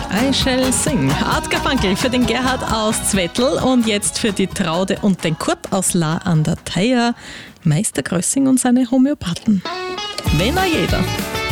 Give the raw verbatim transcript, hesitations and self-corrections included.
I shall sing. Art Garfunkel für den Gerhard aus Zwettl und jetzt für die Traude und den Kurt aus La an der Thaya, Meister Grössing und seine Homöopathen. Wenn auch jeder.